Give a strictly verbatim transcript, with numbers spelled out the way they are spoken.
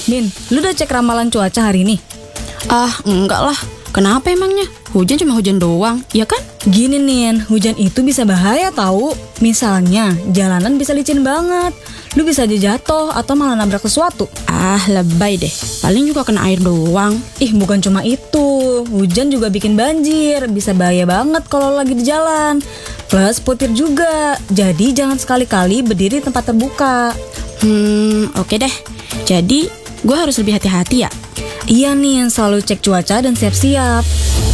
Nin, lu udah cek ramalan cuaca hari ini? Ah, enggak lah. Kenapa emangnya? Hujan cuma hujan doang, ya kan? Gini Nin, hujan itu bisa bahaya tahu. Misalnya, jalanan bisa licin banget. Lu bisa aja jatuh atau malah nabrak sesuatu. Ah, lebay deh. Paling juga kena air doang. Ih, bukan cuma itu. Hujan juga bikin banjir. Bisa bahaya banget kalau lagi di jalan. Plus petir juga. Jadi jangan sekali-kali berdiri di tempat terbuka. Hmm, oke deh. Jadi, gue harus lebih hati-hati ya? Iya nih, selalu cek cuaca dan siap-siap.